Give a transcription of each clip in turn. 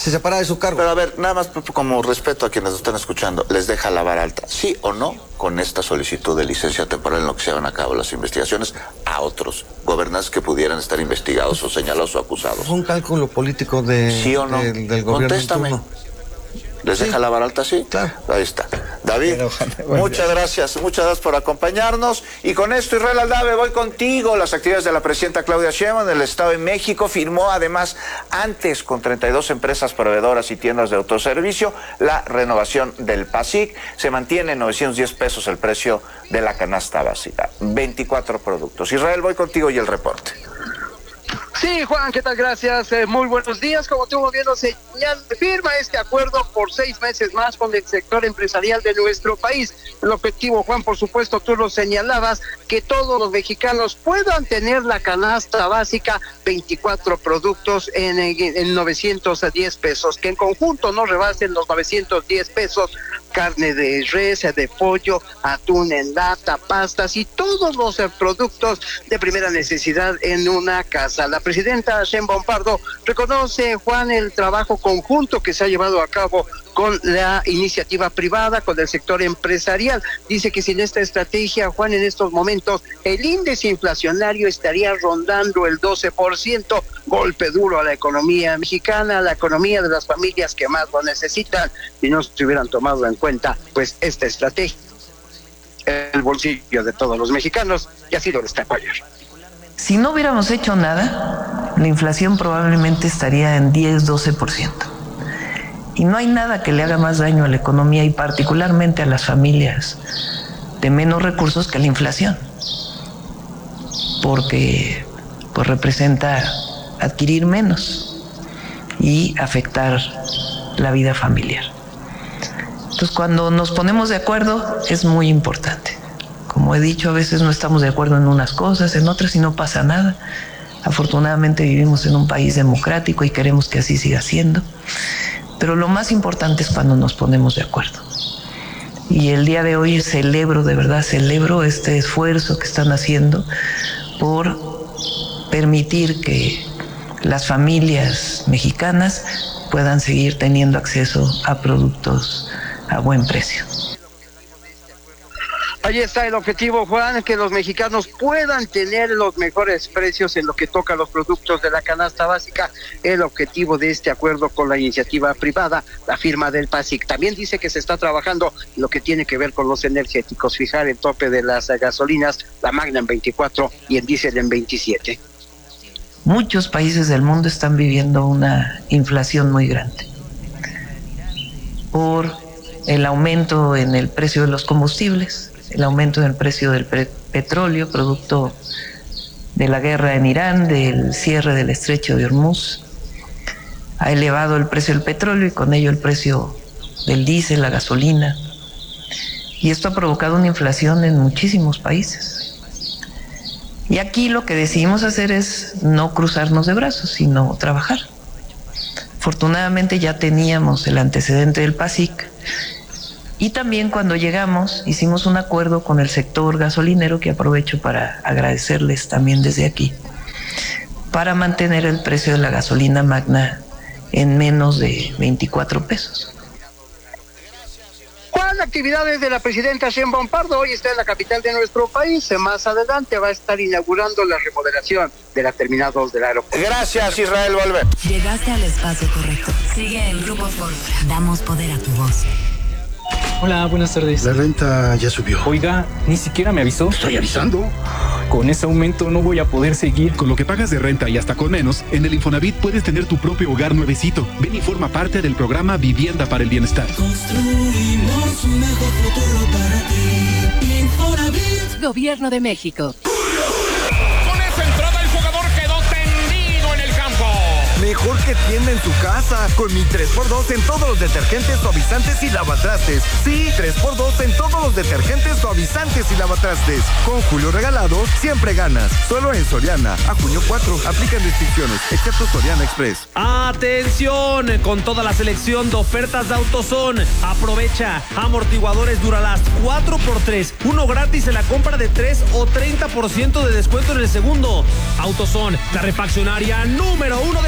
se separa de su cargo. Pero a ver, nada más como respeto a quienes nos están escuchando, ¿les deja la vara alta, sí o no, con esta solicitud de licencia temporal en lo que se llevan a cabo las investigaciones a otros gobernantes que pudieran estar investigados o señalados o acusados? Es un cálculo político ¿Sí o no? del gobierno. Contéstame. ¿Les deja la vara alta? Sí. Claro. Ahí está. David, muchas gracias por acompañarnos. Y con esto, Israel Aldave, voy contigo. Las actividades de la presidenta Claudia Sheinbaum en el Estado de México. Firmó además antes con 32 empresas proveedoras y tiendas de autoservicio la renovación del PASIC. Se mantiene en 910 pesos el precio de la canasta básica. 24 productos. Israel, voy contigo y el reporte. Sí, Juan, ¿qué tal? Gracias. Muy buenos días. Como tú bien lo señalas, firma este acuerdo por 6 meses más con el sector empresarial de nuestro país. El objetivo, Juan, por supuesto, tú lo señalabas, que todos los mexicanos puedan tener la canasta básica, 24 productos en 910 pesos, que en conjunto no rebasen los 910 pesos, carne de res, de pollo, atún en lata, pastas y todos los productos de primera necesidad en una casa. La presidenta Sheinbaum Pardo reconoce, Juan, el trabajo conjunto que se ha llevado a cabo con la iniciativa privada, con el sector empresarial. Dice que sin esta estrategia, Juan, en estos momentos el índice inflacionario estaría rondando el 12%, golpe duro a la economía mexicana, a la economía de las familias que más lo necesitan, y no se hubieran tomado en cuenta pues esta estrategia. El bolsillo de todos los mexicanos, y así lo destacó ayer. Si no hubiéramos hecho nada, la inflación probablemente estaría en 10-12%. Y no hay nada que le haga más daño a la economía y particularmente a las familias de menos recursos que la inflación. Porque pues representa adquirir menos y afectar la vida familiar. Entonces, cuando nos ponemos de acuerdo es muy importante. Como he dicho, a veces no estamos de acuerdo en unas cosas, en otras y no pasa nada. Afortunadamente vivimos en un país democrático y queremos que así siga siendo. Pero lo más importante es cuando nos ponemos de acuerdo. Y el día de hoy celebro, de verdad celebro este esfuerzo que están haciendo por permitir que las familias mexicanas puedan seguir teniendo acceso a productos a buen precio. Ahí está el objetivo, Juan, que los mexicanos puedan tener los mejores precios en lo que toca a los productos de la canasta básica. El objetivo de este acuerdo con la iniciativa privada, la firma del PASIC. También dice que se está trabajando lo que tiene que ver con los energéticos, fijar el tope de las gasolinas, la Magna en 24 y el diésel en 27. Muchos países del mundo están viviendo una inflación muy grande por el aumento en el precio de los combustibles, el aumento en el precio del petróleo, producto de la guerra en Irán, del cierre del estrecho de Hormuz. Ha elevado el precio del petróleo y con ello el precio del diésel, la gasolina. Y esto ha provocado una inflación en muchísimos países. Y aquí lo que decidimos hacer es no cruzarnos de brazos, sino trabajar. Afortunadamente ya teníamos el antecedente del PASIC. Y también cuando llegamos hicimos un acuerdo con el sector gasolinero, que aprovecho para agradecerles también desde aquí, para mantener el precio de la gasolina Magna en menos de 24 pesos. Juan, actividades de la presidenta Sheinbaum Pardo hoy está en la capital de nuestro país. Más adelante va a estar inaugurando la remodelación de la Terminal 2 del aeropuerto. Gracias, Israel, vuelve. Llegaste al espacio correcto. Sigue en Grupo Fórmula. Damos poder a tu voz. Hola, buenas tardes. La renta ya subió. Oiga, ni siquiera me avisó. Estoy avisando. Con ese aumento no voy a poder seguir. Con lo que pagas de renta y hasta con menos, en el Infonavit puedes tener tu propio hogar nuevecito. Ven y forma parte del programa Vivienda para el Bienestar. Construimos un mejor futuro para ti. Infonavit. Gobierno de México. Con esa entrada el jugador quedó tendido en el campo. Mejor que tienda en tu casa. Con mi 3x2 en todos los detergentes, suavizantes y lavatrastes. Sí, 3x2 en todos los detergentes, suavizantes y lavatrastes. Con Julio regalado, siempre ganas. Solo en Soriana. A junio 4. Aplican restricciones, excepto Soriana Express. ¡Atención! Con toda la selección de ofertas de AutoZone. Aprovecha. Amortiguadores Duralast 4x3. Uno gratis en la compra de 3 o 30% de descuento en el segundo. AutoZone, la refaccionaria número 1 de México.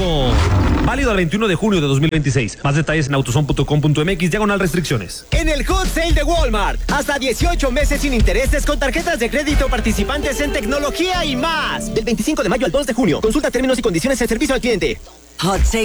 Válido al 21 de junio de 2026. Más detalles en autoson.com.mx/restricciones. En el Hot Sale de Walmart, hasta 18 meses sin intereses con tarjetas de crédito participantes en tecnología y más. Del 25 de mayo al 2 de junio. Consulta términos y condiciones de servicio al cliente. Hot Sale